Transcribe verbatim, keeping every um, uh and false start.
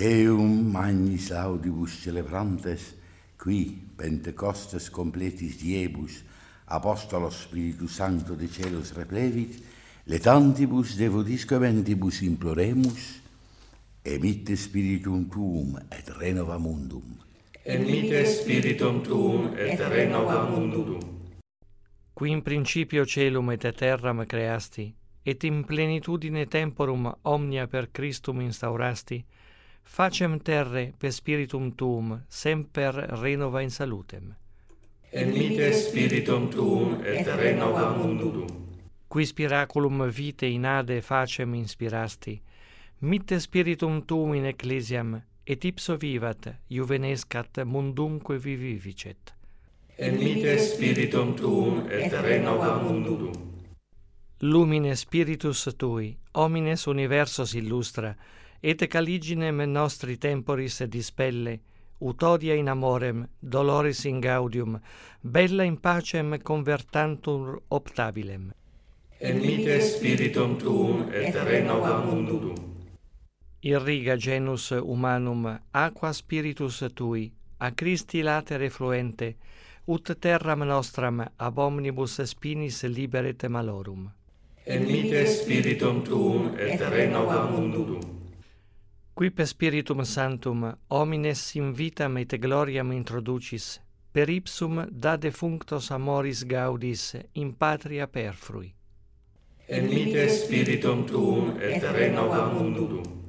Deum magnis laudibus celebrantes, qui Pentecostes completis diebus, Apostolos Spiritus Sancto de celos replevit, letantibus devotisque mentibus imploremus, emitte Spiritum Tuum et renova mundum. Emitte Spiritum Tuum et renova mundum. Qui in principio celum et terram creasti, et in plenitudine temporum omnia per Christum instaurasti, facem terre per Spiritum Tuum semper renova in salutem. Emitte Spiritum Tuum et renova mundum. Qui spiraculum vitae in ade facem inspirasti, mitte Spiritum Tuum in ecclesiam, et ipso vivat, juvenescat mundumque vivificet. Emitte Spiritum Tuum et renova mundum. Lumine Spiritus Tui, homines universos illustra, et caliginem nostri temporis dispelle, utodia in amorem, doloris in gaudium, bella in pacem convertantur optabilem. Emitte Spiritum Tuum et renova mundum. Irriga genus humanum aqua Spiritus Tui, a Christi latere fluente, ut terram nostram ab omnibus spinis liberet malorum. Emitte Spiritum Tuum et renova mundum. Qui per Spiritum Sanctum homines in vitam et gloriam introducis, per ipsum da defunctos amoris gaudis in patria perfrui. Emitte Spiritum Tuum et renova mundum.